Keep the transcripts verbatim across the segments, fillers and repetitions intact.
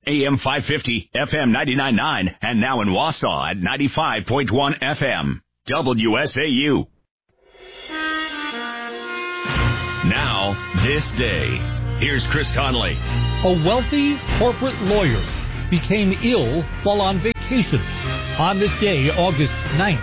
A M five fifty, F M ninety-nine point nine, and now in Wausau at ninety-five point one F M. W S A U. Now, this day. Here's Chris Conley. A wealthy corporate lawyer became ill while on vacation on this day, August ninth.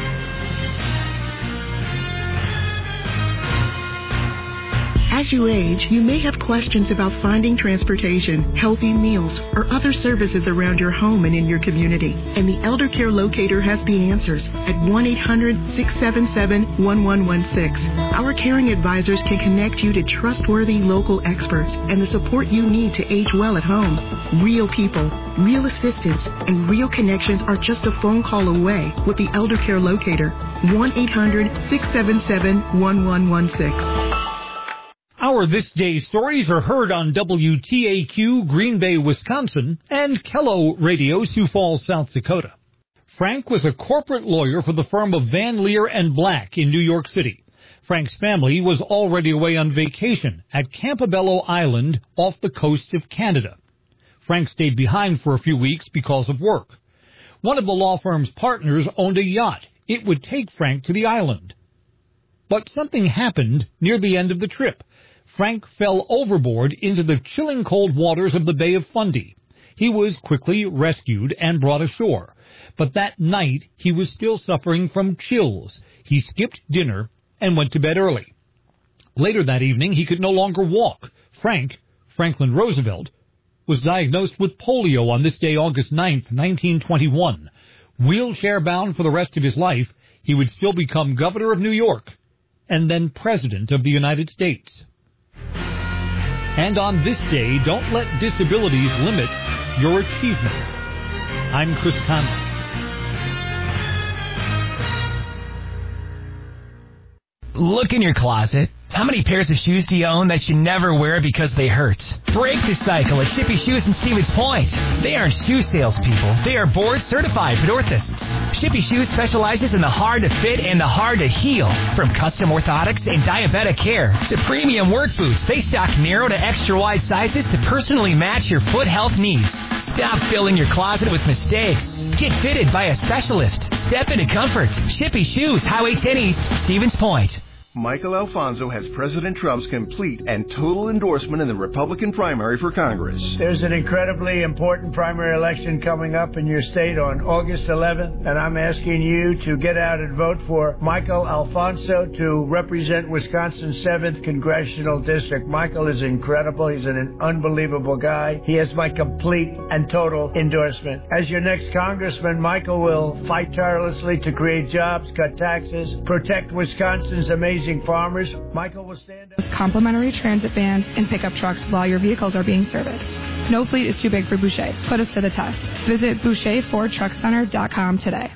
As you age, you may have questions about finding transportation, healthy meals, or other services around your home and in your community. And the Elder Care Locator has the answers at one eight hundred, six seven seven, one one one six. Our caring advisors can connect you to trustworthy local experts and the support you need to age well at home. Real people, real assistance, and real connections are just a phone call away with the Elder Care Locator. one eight hundred, six seven seven, one one one six. Our This Day stories are heard on W T A Q, Green Bay, Wisconsin, and Kello Radio, Sioux Falls, South Dakota. Frank was a corporate lawyer for the firm of Van Leer and Black in New York City. Frank's family was already away on vacation at Campobello Island off the coast of Canada. Frank stayed behind for a few weeks because of work. One of the law firm's partners owned a yacht. It would take Frank to the island. But something happened near the end of the trip. Frank fell overboard into the chilling cold waters of the Bay of Fundy. He was quickly rescued and brought ashore. But that night, he was still suffering from chills. He skipped dinner and went to bed early. Later that evening, he could no longer walk. Frank, Franklin Roosevelt, was diagnosed with polio on this day, August ninth, nineteen twenty-one. Wheelchair-bound for the rest of his life, he would still become governor of New York and then president of the United States. And on this day, don't let disabilities limit your achievements. I'm Chris Conley. Look in your closet. How many pairs of shoes do you own that you never wear because they hurt? Break the cycle at Shippy Shoes in Stevens Point. They aren't shoe salespeople. They are board-certified podorthists. Shippy Shoes specializes in the hard-to-fit and the hard-to-heal. From custom orthotics and diabetic care to premium work boots, they stock narrow to extra-wide sizes to personally match your foot health needs. Stop filling your closet with mistakes. Get fitted by a specialist. Step into comfort. Shippy Shoes, Highway ten East, Stevens Point. Michael Alfonso has President Trump's complete and total endorsement in the Republican primary for Congress. There's an incredibly important primary election coming up in your state on August eleventh, and I'm asking you to get out and vote for Michael Alfonso to represent Wisconsin's seventh Congressional District. Michael is incredible. He's an unbelievable guy. He has my complete and total endorsement. As your next congressman, Michael will fight tirelessly to create jobs, cut taxes, protect Wisconsin's amazing farmers. Michael will stand up. Complimentary transit vans and pickup trucks while your vehicles are being serviced. No fleet is too big for Boucher. Put us to the test. Visit Boucher Ford Truck Center dot com today.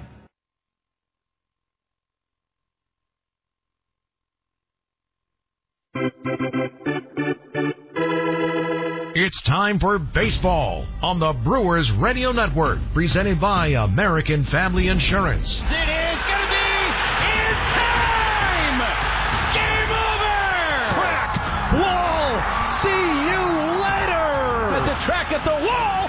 It's time for baseball on the Brewers Radio Network, presented by American Family Insurance. It is going to be in time! Game over! Track, wall, see you later! At the track, at the wall,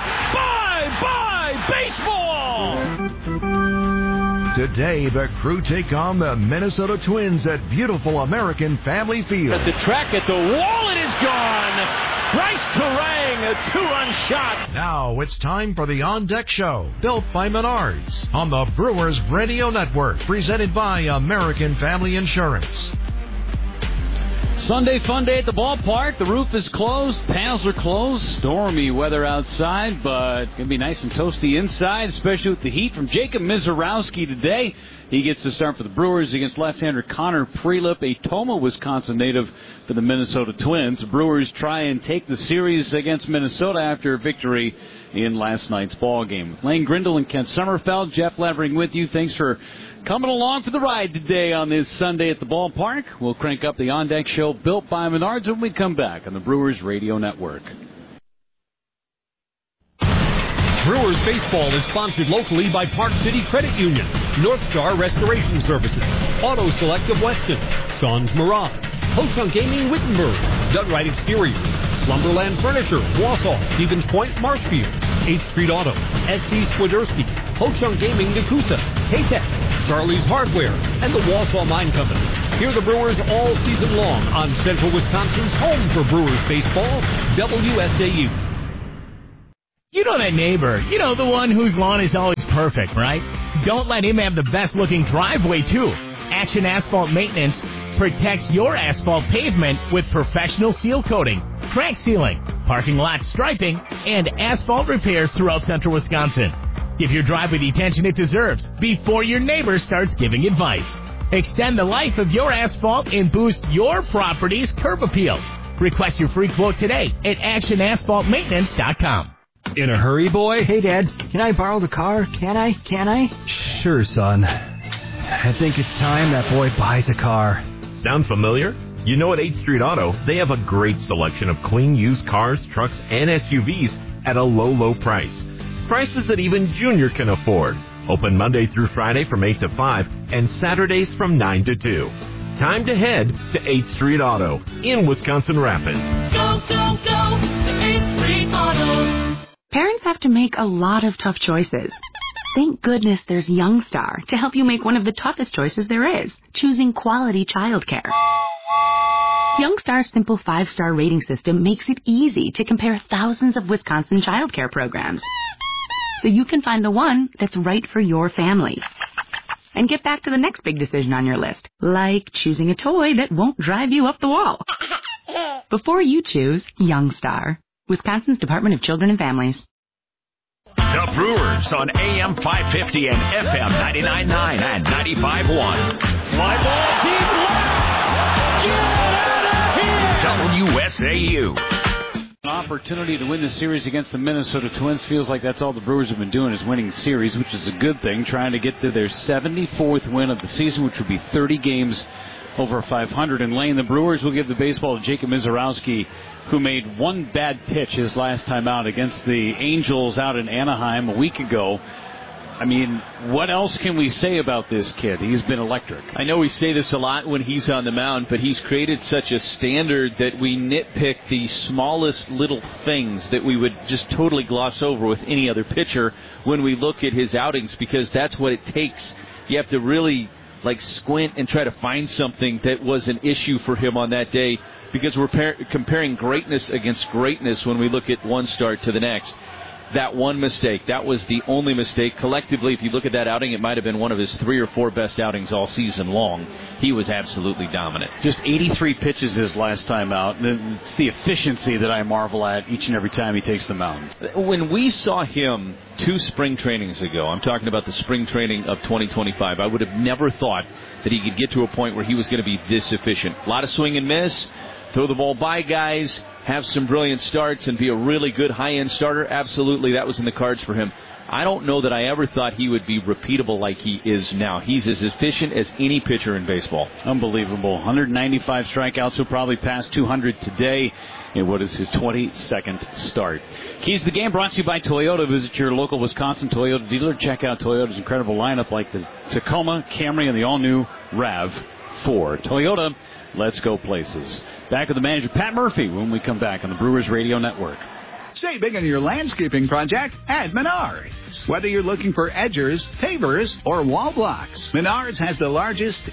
bye-bye baseball! Today, the Crew take on the Minnesota Twins at beautiful American Family Field. At the track, at the wall, it is gone! Bryce Terang, a two-run shot. Now it's time for the On Deck Show, built by Menards, on the Brewers Radio Network, presented by American Family Insurance. Sunday fun day at the ballpark. The roof is closed. Panels are closed. Stormy weather outside, but it's going to be nice and toasty inside, especially with the heat from Jacob Mizorowski today. He gets the start for the Brewers against left-hander Connor Prelip, a Toma, Wisconsin native for the Minnesota Twins. The Brewers try and take the series against Minnesota after a victory in last night's ball game. Lane Grindle and Kent Sommerfeld, Jeff Levering with you. Thanks for coming along for the ride today on this Sunday at the ballpark. We'll crank up the On Deck Show built by Menards when we come back on the Brewers Radio Network. Brewers baseball is sponsored locally by Park City Credit Union, North Star Restoration Services, Auto Select of Weston, Sons Mirage, Ho-Chunk Gaming Wittenberg, Dunright Exteriors, Slumberland Furniture, Wausau, Stevens Point, Marshfield, eighth Street Auto, S C Swiderski, Ho Chunk Gaming Nakusa, K-Tech, Charlie's Hardware, and the Wausau Mine Company. Hear the Brewers all season long on Central Wisconsin's home for Brewers baseball, W S A U. You know that neighbor, you know, the one whose lawn is always perfect, right? Don't let him have the best-looking driveway, too. Action Asphalt Maintenance protects your asphalt pavement with professional seal coating, crack sealing, parking lot striping, and asphalt repairs throughout Central Wisconsin. Give your driveway the attention it deserves before your neighbor starts giving advice. Extend the life of your asphalt and boost your property's curb appeal. Request your free quote today at action asphalt maintenance dot com. In a hurry, boy? Hey, Dad, can I borrow the car? Can I? Can I? Sure, son. I think it's time that boy buys a car. Sound familiar? You know, at eighth Street Auto, they have a great selection of clean used cars, trucks, and S U Vs at a low, low price. Prices that even Junior can afford. Open Monday through Friday from eight to five and Saturdays from nine to two. Time to head to eighth Street Auto in Wisconsin Rapids. Go, go, go to eighth Street Auto. Parents have to make a lot of tough choices. Thank goodness there's Youngstar to help you make one of the toughest choices there is, choosing quality childcare. Youngstar's simple five-star rating system makes it easy to compare thousands of Wisconsin childcare programs, so you can find the one that's right for your family. And get back to the next big decision on your list, like choosing a toy that won't drive you up the wall. Before you choose Youngstar, Wisconsin's Department of Children and Families. The Brewers on A M five fifty and F M ninety-nine point nine and ninety-five point one. Fly ball deep left. Get out of here. W S A U. An opportunity to win the series against the Minnesota Twins. Feels like that's all the Brewers have been doing is winning series, which is a good thing, trying to get to their seventy-fourth win of the season, which would be thirty games over five hundred. And Lane, the Brewers will give the baseball to Jacob Mizorowski, who made one bad pitch his last time out against the Angels out in Anaheim a week ago. I mean, what else can we say about this kid? He's been electric. I know we say this a lot when he's on the mound, but he's created such a standard that we nitpick the smallest little things that we would just totally gloss over with any other pitcher when we look at his outings, because that's what it takes. You have to really, like, squint and try to find something that was an issue for him on that day, because we're par- comparing greatness against greatness when we look at one start to the next. That one mistake, that was the only mistake. Collectively, if you look at that outing, it might have been one of his three or four best outings all season long. He was absolutely dominant. Just eighty-three pitches his last time out. It's the efficiency that I marvel at each and every time he takes the mound. When we saw him two spring trainings ago, I'm talking about the spring training of twenty twenty-five, I would have never thought that he could get to a point where he was going to be this efficient. A lot of swing and miss. Throw the ball by guys, have some brilliant starts, and be a really good high-end starter. Absolutely, that was in the cards for him. I don't know that I ever thought he would be repeatable like he is now. He's as efficient as any pitcher in baseball. Unbelievable. one hundred ninety-five strikeouts. He'll probably pass two hundred today in what is his twenty-second start. Keys to the Game brought to you by Toyota. Visit your local Wisconsin Toyota dealer. Check out Toyota's incredible lineup like the Tacoma, Camry, and the all-new RAV four. Toyota, let's go places. Back with the manager, Pat Murphy, when we come back on the Brewers Radio Network. Save big on your landscaping project at Menards. Whether you're looking for edgers, pavers, or wall blocks, Menards has the largest